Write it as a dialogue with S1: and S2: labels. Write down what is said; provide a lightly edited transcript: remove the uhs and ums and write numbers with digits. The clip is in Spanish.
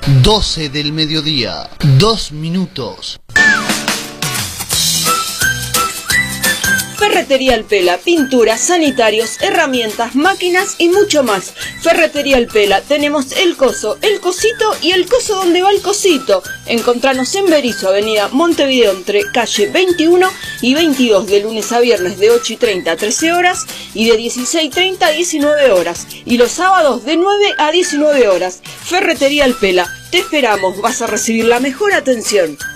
S1: 12 del mediodía, 2 minutos.
S2: Ferretería El Pela, pinturas, sanitarios, herramientas, máquinas y mucho más. Ferretería El Pela, tenemos el coso, el cosito y el coso donde va el cosito. Encontranos en Berisso, avenida Montevideo, entre calle 21 y 22, de lunes a viernes de 8:30 a 13 horas y de 16:30 a 19 horas. Y los sábados de 9 a 19 horas. Ferretería El Pela, te esperamos, vas a recibir la mejor atención.